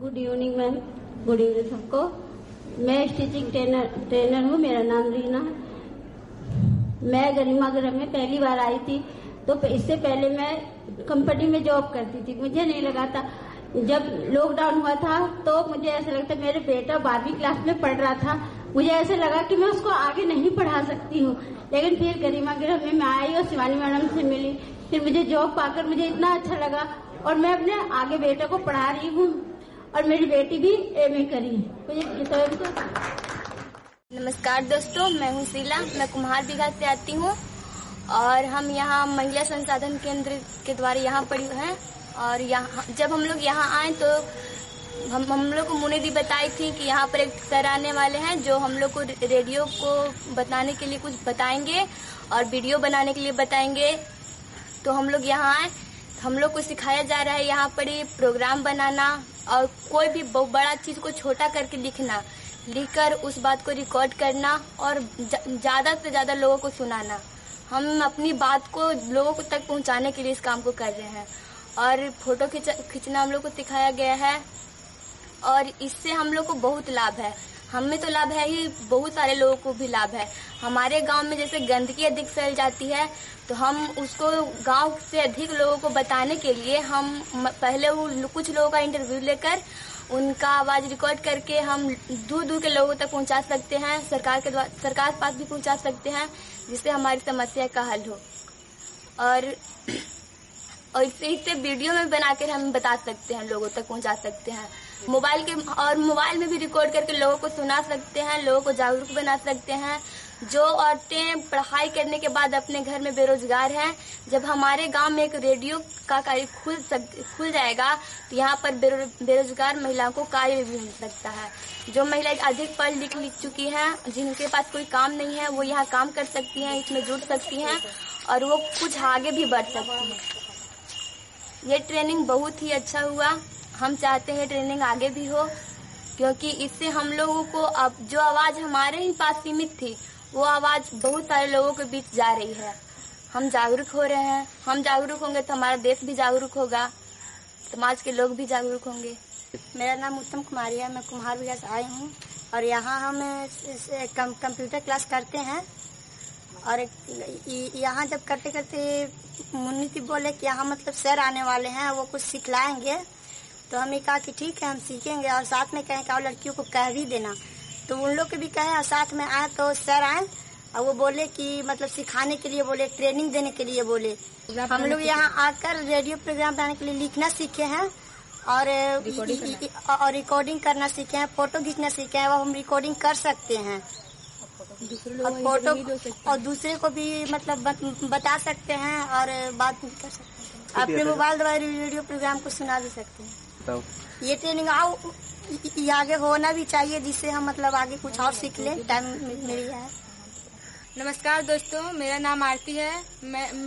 Good evening ma'am. Good evening सबको। मैं stitching trainer हूँ। मेरा नाम रीना है। मैं गरिमा गृह में पहली बार आई थी, तो इससे पहले मैं कंपनी में जॉब करती थी। मुझे नहीं लगा था, जब लॉकडाउन हुआ था तो मुझे ऐसा लगता, मेरे बेटा 12वीं क्लास में पढ़ रहा था, मुझे ऐसा लगा कि मैं उसको आगे नहीं पढ़ा सकती हूँ। लेकिन फिर गरिमा गृह में मैं आई और शिवानी मैडम से मिली, फिर मुझे जॉब पाकर मुझे इतना अच्छा लगा और मैं अपने आगे बेटे को पढ़ा रही हूँ और मेरी बेटी भी एमए करी है। मुझे नमस्कार दोस्तों, मैं हूँ शीला। मैं कुम्हार बिघा से आती हूँ और हम यहाँ महिला संसाधन केंद्र के द्वारा यहाँ पढ़ी हैं। और यहाँ जब हम लोग यहाँ आए तो हम लोग को मुनि दी बताई थी कि यहाँ पर एक सर आने वाले हैं जो हम लोग को रेडियो को बताने के लिए कुछ बताएंगे और वीडियो बनाने के लिए बताएंगे। तो हम लोग यहाँ आए, हम लोग को सिखाया जा रहा है यहाँ पर ही प्रोग्राम बनाना और कोई भी बड़ा चीज को छोटा करके लिखकर उस बात को रिकॉर्ड करना और ज्यादा से ज्यादा लोगों को सुनाना। हम अपनी बात को लोगों को तक पहुंचाने के लिए इस काम को कर रहे हैं और फोटो खींचना हम लोग को सिखाया गया है और इससे हम लोग को बहुत लाभ है। हमें तो लाभ है ही, बहुत सारे लोगों को भी लाभ है। हमारे गांव में जैसे गंदगी अधिक फैल जाती है तो हम उसको गांव से अधिक लोगों को बताने के लिए हम पहले कुछ लोगों का इंटरव्यू लेकर उनका आवाज रिकॉर्ड करके हम दूर दूर के लोगों तक पहुंचा सकते हैं। सरकार के पास भी पहुंचा सकते हैं जिससे हमारी समस्या का हल हो। और इससे वीडियो में बनाकर हम बता सकते हैं, लोगों तक पहुंचा सकते हैं। मोबाइल में भी रिकॉर्ड करके लोगों को सुना सकते हैं, लोगों को जागरूक बना सकते हैं। जो औरतें पढ़ाई करने के बाद अपने घर में बेरोजगार हैं, जब हमारे गांव में एक रेडियो का कार्य खुल जाएगा तो यहाँ पर बेरोजगार महिलाओं को कार्य भी मिल सकता है। जो महिलाएं अधिक पढ़ लिख चुकी हैं, जिनके पास कोई काम नहीं है, वो यहाँ काम कर सकती हैं, इसमें जुड़ सकती हैं और वो कुछ आगे भी बढ़ सकती हैं। ये ट्रेनिंग बहुत ही अच्छा हुआ। हम चाहते हैं ट्रेनिंग आगे भी हो, क्योंकि इससे हम लोगों को अब जो आवाज हमारे ही पास सीमित थी वो आवाज बहुत सारे लोगों के बीच जा रही है। हम जागरूक हो रहे हैं। हम जागरूक होंगे तो हमारा देश भी जागरूक होगा, समाज के लोग भी जागरूक होंगे। मेरा नाम उत्तम कुमारी है। मैं कुम्हार बिघा से आई हूँ और यहाँ हम कंप्यूटर क्लास करते हैं। और यहाँ जब करते करते मुन्नी जी बोले कि यहाँ मतलब सर आने वाले हैं, वो कुछ सिखलाएंगे। तो हमने कहा कि ठीक है, हम सीखेंगे और साथ में कहें कि और लड़कियों को कह भी देना। तो उन लोग के भी कहे और साथ में आए तो सर आए और वो बोले कि मतलब सिखाने के लिए बोले, ट्रेनिंग देने के लिए बोले। हम लोग यहाँ आकर रेडियो प्रोग्राम बनाने के लिए लिखना सीखे हैं और रिकॉर्डिंग करना सीखे हैं, फोटो खींचना सीखे हैं। वो हम रिकॉर्डिंग कर सकते हैं और फोटो और दूसरे को भी मतलब बता सकते हैं और बात भी कर सकते हैं। अपने मोबाइल द्वारा रेडियो प्रोग्राम को सुना भी सकते हैं। ये ट्रेनिंग आगे होना भी चाहिए, जिससे हम मतलब आगे कुछ और सीख लें। टाइम मिल है। नमस्कार दोस्तों, मेरा नाम आरती है। मैं